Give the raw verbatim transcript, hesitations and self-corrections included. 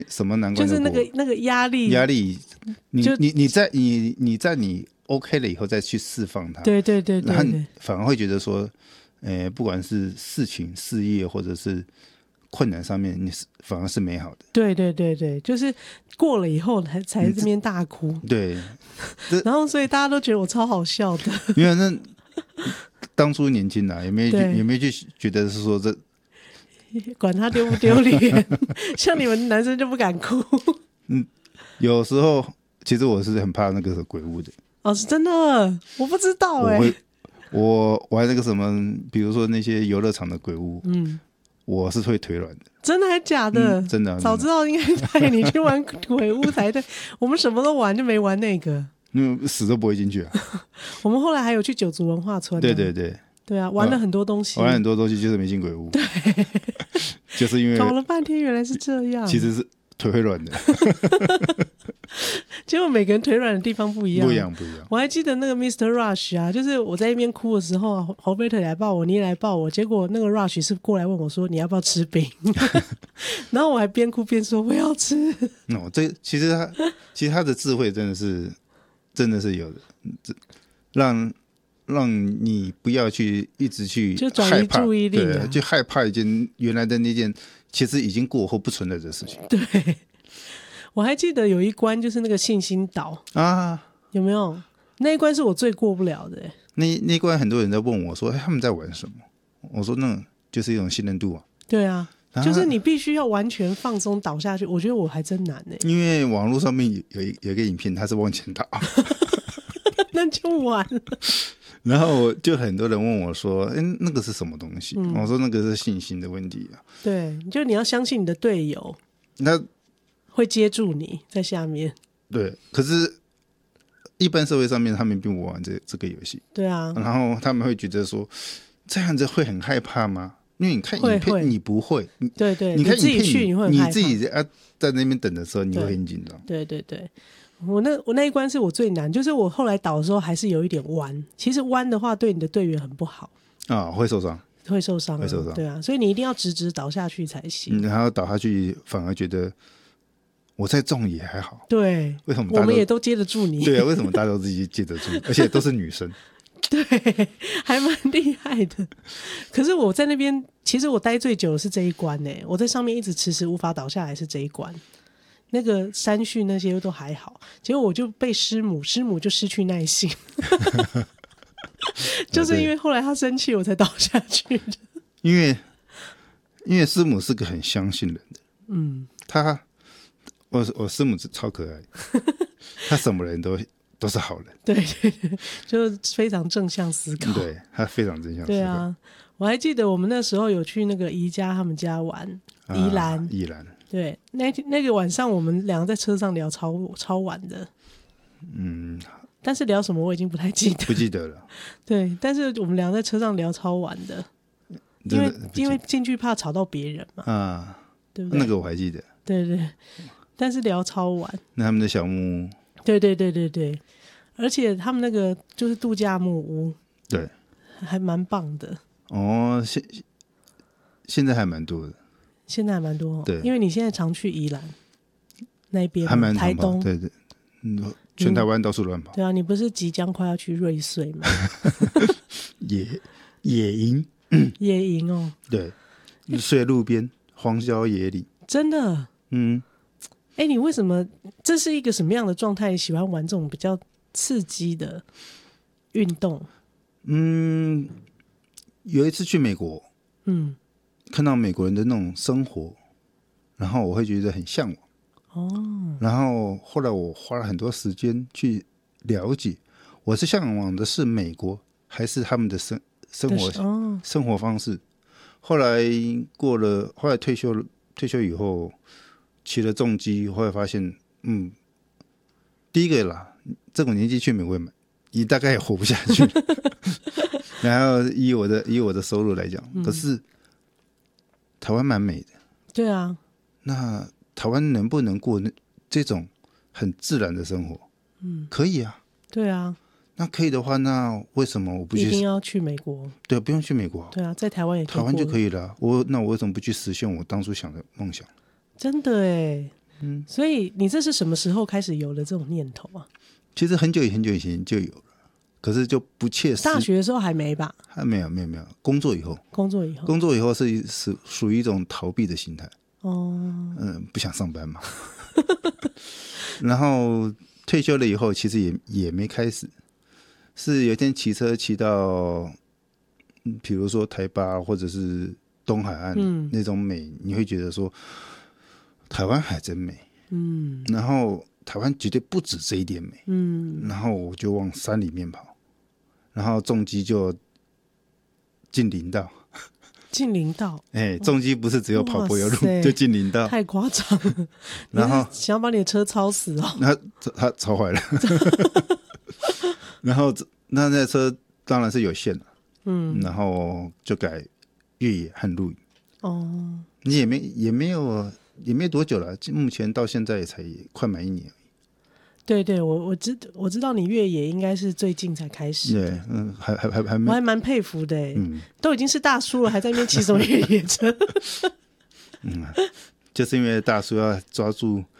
什么难关就是都过， 那个那个压力， 压力，你就你你在你你在你 OK 了以后再去释放它， 对对对对然后对， 反而会觉得说，呃，不管是事情、事业或者是困难上面，你是反而是美好的。 对对对对，就是过了以后才才嗯这边大哭， 对， 然后所以大家都觉得我超好笑的。 因为那当初年轻啊，也没有对也没有去觉得是说这管他丢不丢脸，像你们男生就不敢哭。 有时候其实我是很怕那个鬼屋的， 哦，是真的，我不知道哎、 我会我玩那个什么，比如说那些游乐场的鬼屋， 嗯， 我是会腿软的， 真的还假的？ 嗯真的啊早知道应该带你去玩鬼屋才对。我们什么都玩，就没玩那个。 因为死都不会进去啊。 我们后来还有去九族文化村、啊， 对对对， 对啊，玩了很多东西， 玩很多东西就是没进鬼屋，对，就是因为搞了半天原来是这样。 其实是腿会软的， 结果每个人腿软的地方不一样， 不一样不一样。 我还记得那个 mister Rush 啊，就是我在一边哭的时候啊，侯贝特来抱我，你也来抱我，结果那个 Rush 是过来问我说你要不要吃饼，然后我还边哭边说我要吃。 哦，这其实他其实他的智慧真的是真的是有的，这让让你不要去一直去就转移害怕注意力啊对，就害怕一件原来的那件其实已经过后不存在的事情对，我还记得有一关就是那个信心岛， 啊。 有没有？那一关是我最过不了的、欸。 那那一关很多人在问我说：“哎，他们在玩什么？”我说：“那就是一种信任度啊。 对啊， 啊就是你必须要完全放松倒下去，我觉得我还真难呢、欸。 因为网络上面有有一有一个影片，它是往前倒， 那就完了。 然后就很多人问我说：“哎，那个是什么东西？” 嗯我说：“那个是信心的问题啊。 对，就你要相信你的队友” 那会接住你在下面。 对，可是，一般社会上面他们并不玩这这个游戏， 对啊， 然后他们会觉得说，这样子会很害怕吗？因为你看会会影片你不会，你对对， 你看自己去影片你你会很害怕。 自己啊在那边等的时候，你会很紧张。 对对对，我那我那一关是我最难，就是我后来倒的时候还是有一点弯。其实弯的话对你的队员很不好， 啊，会受伤， 会受伤、啊， 会受伤对啊，所以你一定要直直倒下去才行。 嗯然后倒下去反而觉得我再重也还好。 对， 为什么大家都我们也都接得住你？ 对啊？为什么大家都自己接得住？而且都是女生。 对，还蛮厉害的。可是我在那边，其实我待最久的是这一关呢、我在上面一直迟迟无法倒下来是这一关。那个山训那些都还好，结果我就被师母，师母就失去耐心，就是因为后来他生气，我才倒下去的。 因为因为师母是个很相信人的， 嗯， 她我我师母超可爱，她什么人都都是好人， 对对对，就是非常正向思考。 对她非常正向思考。 对啊，我还记得我们那时候有去那个宜家他们家玩， 啊， 宜兰。 宜兰， 对，那那个晚上我们两个在车上聊超超晚的， 嗯， 但是聊什么我已经不太记得。 不记得了， 对，但是我们俩在车上聊超晚的，因为真的不记因为进去怕吵到别人嘛， 啊， 对不对？ 那个我还记得， 对对，但是聊超晚。 那他们的小木屋， 对对对对对，而且他们那个就是度假木屋， 对， 还蛮棒的。 哦，现现在还蛮多的， 现在还蛮多、哦， 对因为你现在常去宜兰那边嘛， 还蛮常跑台东， 对对，嗯，全台湾到处乱跑， 对啊，你不是即将快要去瑞穗吗？ 野野营， 野营哦， 对，睡路边荒郊野里， 真的。 嗯， 哎，你为什么？这是一个什么样的状态？喜欢玩这种比较刺激的运动？ 嗯，有一次去美国， 嗯， 看到美国人的那种生活，然后我会觉得很向往。 哦， 然后后来我花了很多时间去了解，我是向往的是美国还是他们的生生活哦， 生活方式。后来过了，后来退休了，退休以后骑了重机，后来发现，嗯，第一个啦，这种年纪去美国，你大概也活不下去。然后以我的以我的收入来讲， 嗯可是台湾蛮美的。 对啊， 那台湾能不能过那这种很自然的生活？嗯，可以啊。 对啊， 那可以的话，那为什么我不去？ 一定要去美国。 对，不用去美国， 对啊，在台湾也可以台湾就可以。 以了。我那我为什么不去实现我当初想的梦想？ 真的哎， 嗯，所以你这是什么时候开始有了这种念头啊？ 其实很久很久以前就有了，可是就不切实。 大学的时候还没吧？ 还没有没有没有，工作以后， 工作以后， 工作以后是是属于一种逃避的心态。 哦， 嗯，不想上班嘛。然后退休了以后，其实也也没开始，是有一天骑车骑到，嗯比如说台八或者是东海岸、嗯、那种美，你会觉得说，台湾还真美。嗯，然后台湾绝对不止这一点美。嗯，然后我就往山里面跑，然后重机就进林道。 进林道， 哎、欸，重机不是只有跑柏油路，就进林道， 太夸张了。然后想要把你的车超死哦， 他他超坏了。然后那那车当然是有限了，嗯，然后就改越野和露营。哦，你也没也没有也没多久了，目前到现在也才快满一年。 对对，我我知我知道你越野应该是最近才开始的， 对，嗯，还还还还没， 我还蛮佩服的，嗯，都已经是大叔了，还在那边骑什么越野车？ 嗯，就是因为大叔要抓住